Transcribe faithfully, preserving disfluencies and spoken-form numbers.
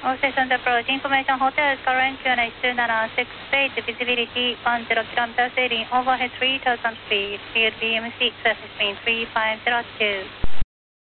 All stations approach. Information hotels current Q N H two nine six eight, visibility one zero kilometers, sailing overhead three thousand feet, field B M C, surface wind three five zero two.